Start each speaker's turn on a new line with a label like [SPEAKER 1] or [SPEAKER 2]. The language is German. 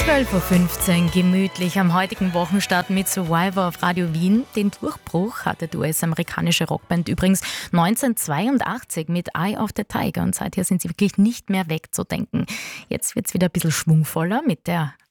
[SPEAKER 1] 12.15 Uhr gemütlich am heutigen Wochenstart mit Survivor auf Radio Wien. Den Durchbruch hatte die US-amerikanische Rockband übrigens 1982 mit Eye of the Tiger und seither sind sie wirklich nicht mehr wegzudenken. Jetzt wird es wieder ein bisschen schwungvoller mit der